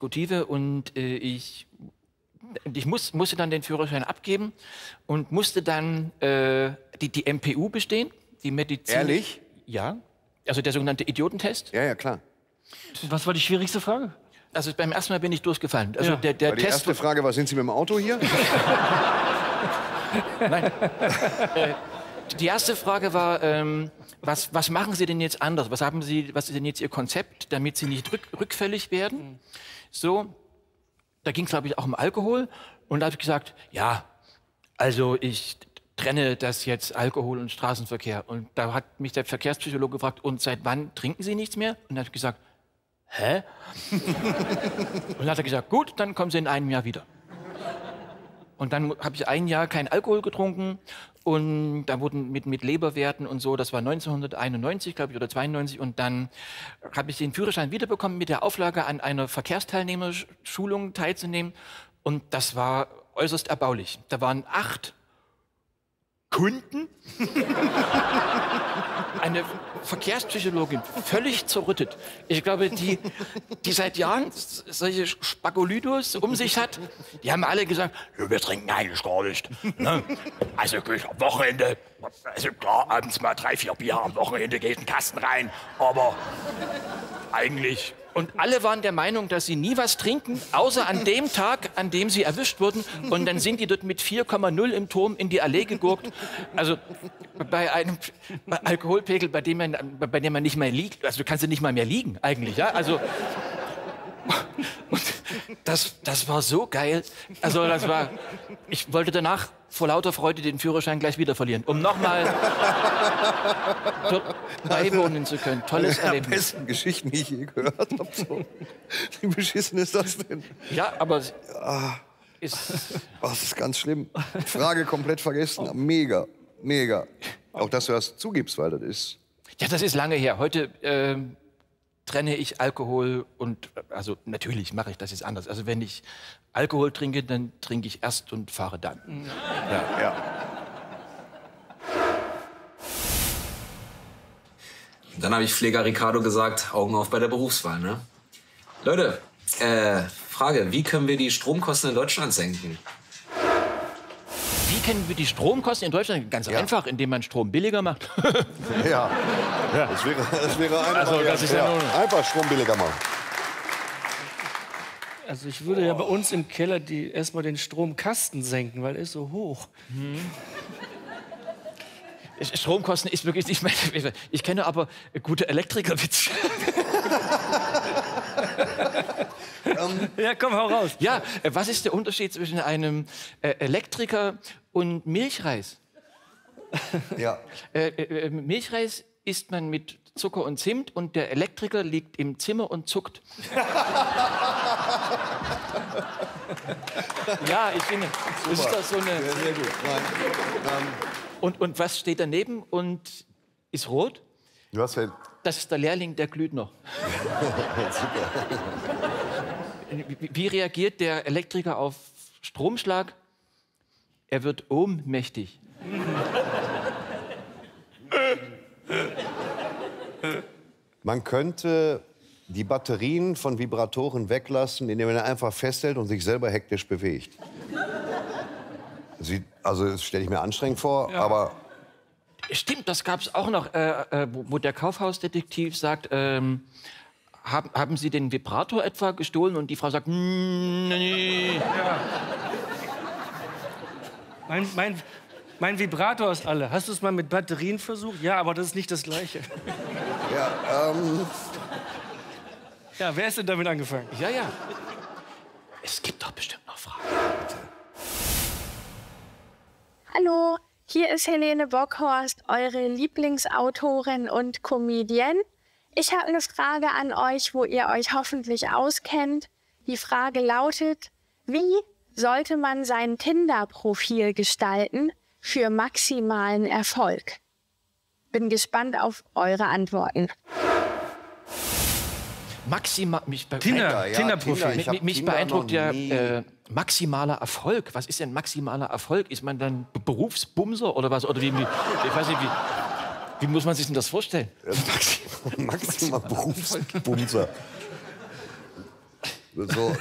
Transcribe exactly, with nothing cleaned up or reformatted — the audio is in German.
Exekutive und äh, ich, ich muss, musste dann den Führerschein abgeben und musste dann äh, die, die M P U bestehen, die Medizin. Ehrlich? Ja, also der sogenannte Idiotentest. Ja, ja, klar. Was war die schwierigste Frage? Also beim ersten Mal bin ich durchgefallen. Also Ja. der, der War die Test erste Frage war, sind Sie mit dem Auto hier? Nein. äh, die erste Frage war, ähm, was, was machen Sie denn jetzt anders? Was, haben Sie, was ist denn jetzt Ihr Konzept, damit Sie nicht rück, rückfällig werden? So, da ging es, glaube ich, auch um Alkohol. Und da habe ich gesagt, ja, also ich trenne das jetzt Alkohol und Straßenverkehr. Und da hat mich der Verkehrspsychologe gefragt, und seit wann trinken Sie nichts mehr? Und da habe ich gesagt, hä? Und dann hat er gesagt, gut, dann kommen Sie in einem Jahr wieder. Und dann habe ich ein Jahr kein Alkohol getrunken und da wurden mit, mit Leberwerten und so, das war neunzehnhunderteinundneunzig, glaube ich, oder zweiundneunzig. Und dann habe ich den Führerschein wiederbekommen mit der Auflage, an einer Verkehrsteilnehmerschulung teilzunehmen. Und das war äußerst erbaulich. Da waren acht Kunden, eine Verkehrspsychologin, völlig zerrüttet. Ich glaube, die, die seit Jahren solche Spagolydos um sich hat, die haben alle gesagt, wir trinken eigentlich gar nicht. Ne? Also am Wochenende, also klar, abends mal drei, vier Bier, am Wochenende geht ein Kasten rein, aber eigentlich... Und alle waren der Meinung, dass sie nie was trinken, außer an dem Tag, an dem sie erwischt wurden. Und dann sind die dort mit vier Komma null im Turm in die Allee gegurkt. Also bei einem Alkoholpegel, bei dem man, bei dem man nicht mehr liegt. Also du kannst ja nicht mal mehr liegen eigentlich. Ja? Also, und das, das war so geil. Also das war, ich wollte danach vor lauter Freude den Führerschein gleich wieder verlieren, um nochmal dort beiwohnen zu können. Tolles Eine der Erlebnis. besten Geschichten, die ich je gehört habe. So. Wie beschissen ist das denn? Ja, aber Ah, ist, oh, das ist ganz schlimm. Frage komplett vergessen. Mega, mega. Auch, dass du das zugibst, weil das ist... ja, das ist lange her. Heute ähm, trenne ich Alkohol und, also natürlich mache ich das jetzt anders. Also wenn ich Alkohol trinke, dann trinke ich erst und fahre dann. Ja, ja. Dann habe ich Pfleger Ricardo gesagt, Augen auf bei der Berufswahl. Ne? Leute, äh, Frage, wie können wir die Stromkosten in Deutschland senken? Wie kennen wir die Stromkosten in Deutschland? Ganz Ja. einfach, indem man Strom billiger macht. Ja, das wäre, das wäre eine Also, das Variante, ist ja nur- Einfach Strom billiger machen. Also ich würde ja bei uns im Keller die, erstmal den Stromkasten senken, weil er ist so hoch. Stromkosten ist wirklich, ich meine, ich kenne aber gute Elektrikerwitze. Ja, komm, hau raus. Ja, äh, was ist der Unterschied zwischen einem äh, Elektriker und Milchreis? Ja. Äh, äh, Milchreis isst man mit Zucker und Zimt und der Elektriker liegt im Zimmer und zuckt. Ja, ich finde, das ist doch so eine... Sehr, sehr gut. Nein. Ähm, Und, und was steht daneben und ist rot? du hast ja... Das ist der Lehrling, der glüht noch. Wie, wie reagiert der Elektriker auf Stromschlag? Er wird ohnmächtig. Man könnte die Batterien von Vibratoren weglassen, indem man einfach festhält und sich selber hektisch bewegt. Sieht, also das stelle ich mir anstrengend vor, aber Stimmt, das gab es auch noch, äh, äh, wo, wo der Kaufhausdetektiv sagt, ähm, haben, haben Sie den Vibrator etwa gestohlen? Und die Frau sagt, "Mm, nee. Mein, mein, mein Vibrator ist alle. Hast du es mal mit Batterien versucht? Ja, aber das ist nicht das Gleiche. ja, ähm, Ja, wer ist denn damit angefangen? Ja, ja. Es gibt doch bestimmt noch Fragen. Hallo, hier ist Helene Bockhorst, eure Lieblingsautorin und Comedian. Ich habe eine Frage an euch, wo ihr euch hoffentlich auskennt. Die Frage lautet, wie sollte man sein Tinder-Profil gestalten für maximalen Erfolg? Bin gespannt auf eure Antworten. Maximal, mich, be Tinder, ja, Tinder-Profil. Tinder, ich mich, hab mich Tinder beeindruckt noch ja nie- äh, maximaler Erfolg. Was ist denn maximaler Erfolg? Ist man dann B- Berufsbumser oder was? Oder wie, wie, ich weiß nicht, wie, wie muss man sich denn das vorstellen? Maximal Berufsbumser. so